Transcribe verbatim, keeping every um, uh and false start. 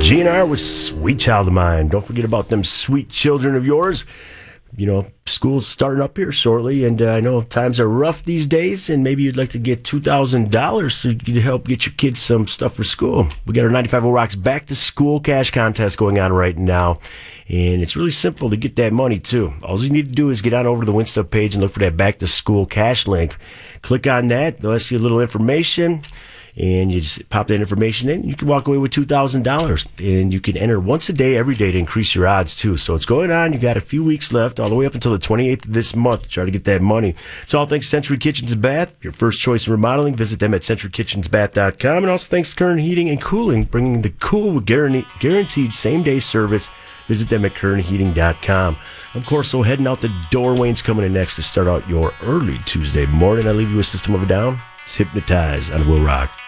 G N R with Sweet Child of Mine. Don't forget about them sweet children of yours. You know, school's starting up here shortly, and uh, I know times are rough these days, and maybe you'd like to get two thousand dollars so you can help get your kids some stuff for school. We got our ninety-five point oh Rocks Back to School Cash Contest going on right now, and it's really simple to get that money, too. All you need to do is get on over to the Winstuff page and look for that Back to School Cash link. Click on that. They'll ask you a little information, and you just pop that information in. You can walk away with two thousand dollars, and you can enter once a day, every day, to increase your odds, too. So it's going on. You got a few weeks left, all the way up until the twenty-eighth of this month to try to get that money. It's all thanks to Century Kitchens and Bath, your first choice in remodeling. Visit them at century kitchens bath dot com. And also thanks to Kern Heating and Cooling, bringing the cool with guaranteed same-day service. Visit them at kern heating dot com. Of course, so heading out the door, Wayne's coming in next to start out your early Tuesday morning. I leave you with System of a Down. It's Hypnotize on Will Rock.